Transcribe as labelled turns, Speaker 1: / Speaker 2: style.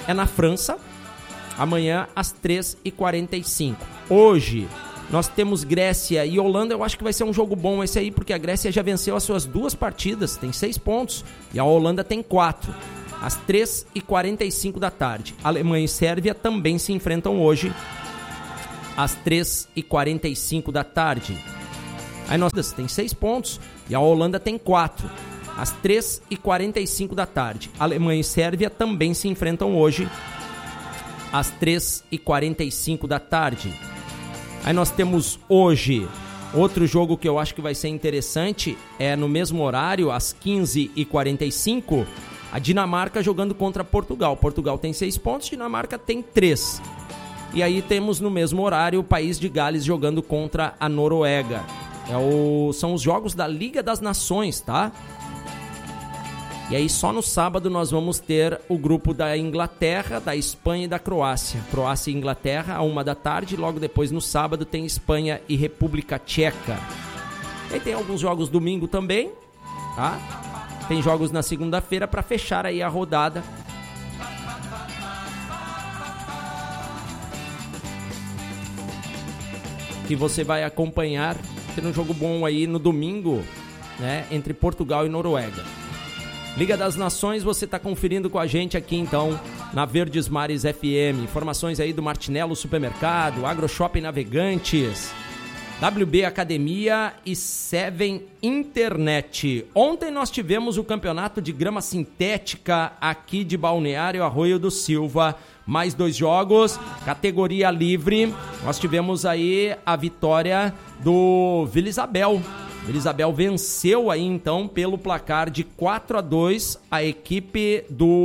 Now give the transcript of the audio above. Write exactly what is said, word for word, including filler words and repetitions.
Speaker 1: é na França, amanhã às três e quarenta e cinco. Hoje nós temos Grécia e Holanda. Eu acho que vai ser um jogo bom esse aí, porque a Grécia já venceu as suas duas partidas, tem seis pontos, e a Holanda tem quatro. Às três e quarenta e cinco da tarde. Alemanha e Sérvia também se enfrentam hoje, às três e quarenta e cinco da tarde. Aí nós tem seis pontos e a Holanda tem quatro. Às três e quarenta e cinco da tarde. Alemanha e Sérvia também se enfrentam hoje, às três e quarenta e cinco da tarde. Aí nós temos hoje outro jogo que eu acho que vai ser interessante, é no mesmo horário, às quinze e quarenta e cinco, a Dinamarca jogando contra Portugal. Portugal tem seis pontos, Dinamarca tem três. E aí temos no mesmo horário o País de Gales jogando contra a Noruega. É o, são os jogos da Liga das Nações, tá? E aí só no sábado nós vamos ter o grupo da Inglaterra, da Espanha e da Croácia. Croácia e Inglaterra, a uma da tarde. Logo depois, no sábado, tem Espanha e República Tcheca. E aí tem alguns jogos domingo também, tá? Tem jogos na segunda-feira para fechar aí a rodada. Que você vai acompanhar. Tem um jogo bom aí no domingo, né? Entre Portugal e Noruega. Liga das Nações, você está conferindo com a gente aqui então na Verdes Mares F M. Informações aí do Martinello Supermercado, AgroShopping Navegantes, W B Academia e Seven Internet. Ontem nós tivemos o campeonato de grama sintética aqui de Balneário Arroio do Silva. Mais dois jogos, categoria livre. Nós tivemos aí a vitória do Vila Isabel. Vila Isabel venceu aí então pelo placar de quatro a dois a equipe do